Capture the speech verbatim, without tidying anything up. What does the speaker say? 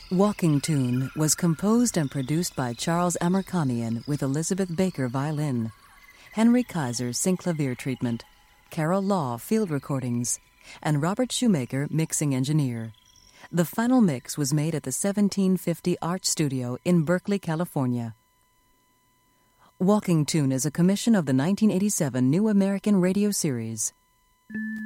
Walking Tune was composed and produced by Charles Amerkanian with Elizabeth Baker violin, Henry Kaiser synclavier treatment, Carol Law field recordings, and Robert Shoemaker mixing engineer. The final mix was made at the seventeen fifty Arch Studio in Berkeley, California. Walking Tune is a commission of the nineteen eighty-seven New American Radio Series.